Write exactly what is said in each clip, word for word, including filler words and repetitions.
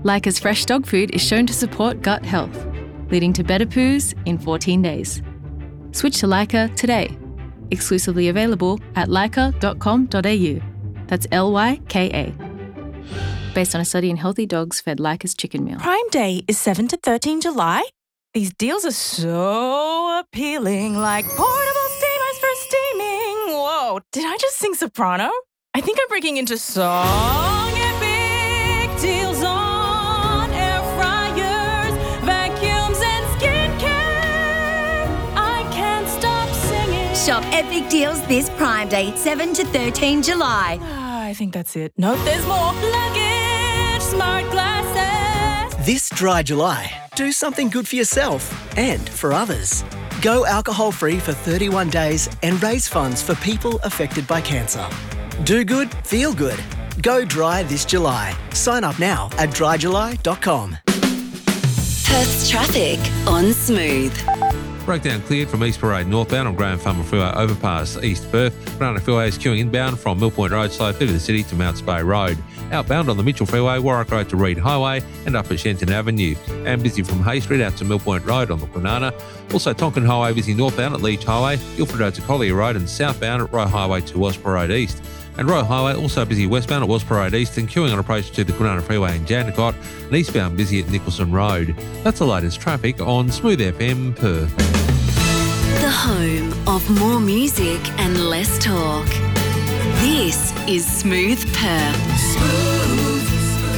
Lyca's fresh dog food is shown to support gut health, leading to better poos in fourteen days. Switch to Lyca today. Exclusively available at lyca dot com dot a u. That's L Y K A. Based on a study in healthy dogs fed Lyca's chicken meal. Prime Day is seventh to thirteenth July. These deals are so appealing, like portable steamers for steaming. Whoa, did I just sing soprano? I think I'm breaking into song. Epic deals on air fryers, vacuums, and skincare. I can't stop singing. Shop epic deals this Prime Day, seventh to thirteenth July. Ah, I think that's it. Nope, there's more. Luggage, smart glasses. This dry July, do something good for yourself and for others. Go alcohol-free for thirty-one days and raise funds for people affected by cancer. Do good, feel good. Go dry this July. Sign up now at dry july dot com. Perth's traffic on Smooth. Breakdown cleared from East Parade northbound on Graham Farmer Freeway overpass East Perth. Banana Freeway is queuing inbound from Mill Point Roadside through the city to Mount Spey Road. Outbound on the Mitchell Freeway, Warwick Road to Reed Highway and up at Shenton Avenue. And busy from Hay Street out to Mill Point Road on the Kwinana. Also Tonkin Highway busy northbound at Leach Highway, Guildford Road to Collier Road and southbound at Roe Highway to Wasper Road East. And Roe Highway also busy westbound at Wasper Road East and queuing on approach to the Kwinana Freeway in Jandakot and eastbound busy at Nicholson Road. That's the latest traffic on Smooth F M Perth. The home of more music and less talk. This is Smooth Perth. Smooth.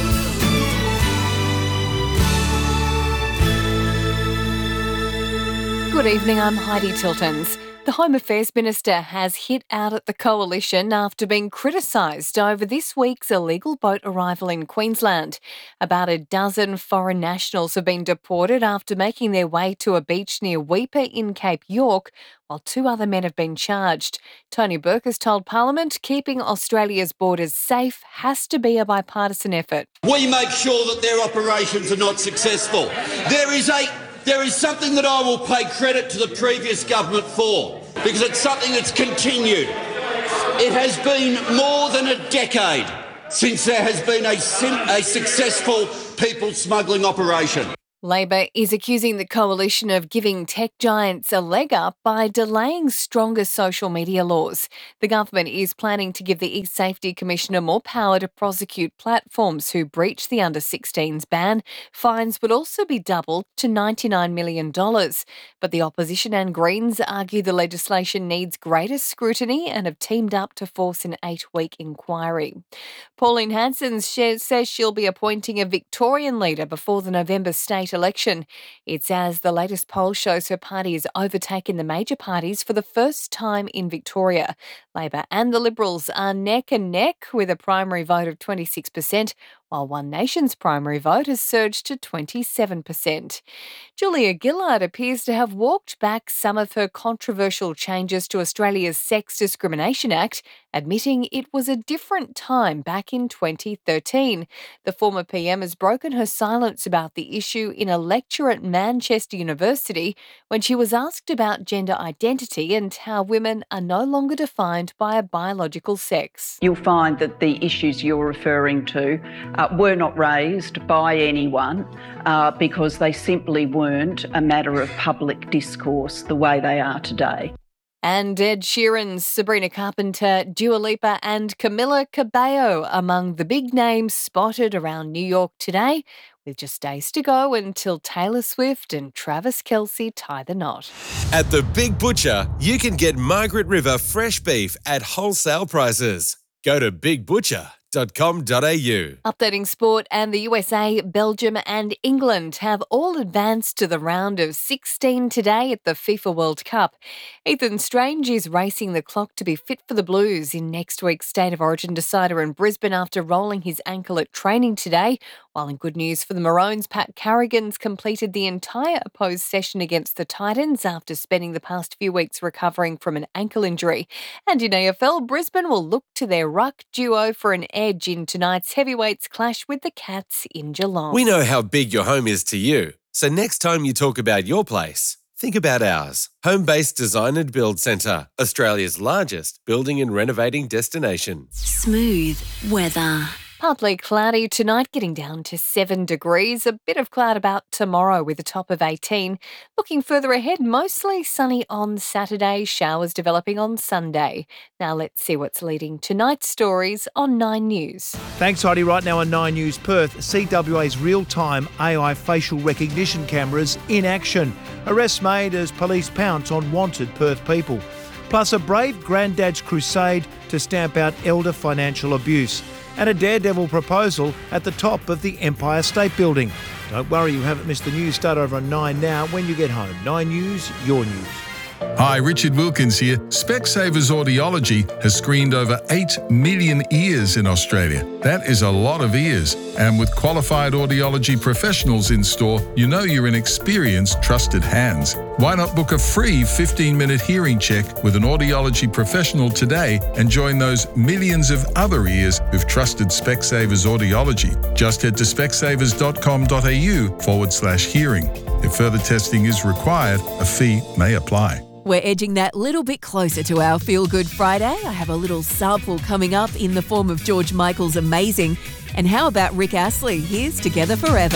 Good evening, I'm Heidi Tiltons. The Home Affairs Minister has hit out at the Coalition after being criticised over this week's illegal boat arrival in Queensland. About a dozen foreign nationals have been deported after making their way to a beach near Weipa in Cape York, while two other men have been charged. Tony Burke has told Parliament keeping Australia's borders safe has to be a bipartisan effort. We make sure that their operations are not successful. There is a There is something that I will pay credit to the previous government for, because it's something that's continued. It has been more than a decade since there has been a, sim- a successful people smuggling operation. Labor is accusing the Coalition of giving tech giants a leg up by delaying stronger social media laws. The government is planning to give the eSafety Commissioner more power to prosecute platforms who breach the under sixteens ban. Fines would also be doubled to ninety-nine million dollars. But the opposition and Greens argue the legislation needs greater scrutiny and have teamed up to force an eight-week inquiry. Pauline Hanson says she'll be appointing a Victorian leader before the November state election. It's as the latest poll shows her party has overtaken the major parties for the first time in Victoria. Labor and the Liberals are neck and neck with a primary vote of twenty-six percent, while One Nation's primary vote has surged to twenty-seven percent. Julia Gillard appears to have walked back some of her controversial changes to Australia's Sex Discrimination Act, admitting it was a different time back in twenty thirteen. The former P M has broken her silence about the issue in a lecture at Manchester University when she was asked about gender identity and how women are no longer defined by a biological sex. You'll find that the issues you're referring to uh, were not raised by anyone uh, because they simply weren't a matter of public discourse the way they are today. And Ed Sheeran, Sabrina Carpenter, Dua Lipa and Camila Cabello among the big names spotted around New York today, with just days to go until Taylor Swift and Travis Kelce tie the knot. At the Big Butcher, you can get Margaret River fresh beef at wholesale prices. Go to big butcher dot com dot a u. Updating sport, and the U S A, Belgium and England have all advanced to the round of sixteen today at the FIFA World Cup. Ethan Strange is racing the clock to be fit for the Blues in next week's State of Origin decider in Brisbane after rolling his ankle at training today. While in good news for the Maroons, Pat Carrigan's completed the entire opposed session against the Titans after spending the past few weeks recovering from an ankle injury. And in A F L, Brisbane will look to their ruck duo for an edge in tonight's heavyweights clash with the Cats in Geelong. We know how big your home is to you, so next time you talk about your place, think about ours. Home-based Design and Build Centre, Australia's largest building and renovating destination. Smooth weather. Partly cloudy tonight, getting down to seven degrees. A bit of cloud about tomorrow with a top of eighteen. Looking further ahead, mostly sunny on Saturday, showers developing on Sunday. Now let's see what's leading tonight's stories on Nine News. Thanks, Heidi. Right now on Nine News Perth, C W A's real-time A I facial recognition cameras in action. Arrests made as police pounce on wanted Perth people. Plus a brave granddad's crusade to stamp out elder financial abuse. And a daredevil proposal at the top of the Empire State Building. Don't worry, you haven't missed the news. Start over on Nine now when you get home. Nine News, your news. Hi, Richard Wilkins here. Specsavers Audiology has screened over eight million ears in Australia. That is a lot of ears. And with qualified audiology professionals in store, you know you're in experienced, trusted hands. Why not book a free fifteen-minute hearing check with an audiology professional today and join those millions of other ears who've trusted Specsavers Audiology? Just head to specsavers.com.au forward slash hearing. If further testing is required, a fee may apply. We're edging that little bit closer to our Feel Good Friday. I have a little sample coming up in the form of George Michael's Amazing. And how about Rick Astley? Here's Together Forever.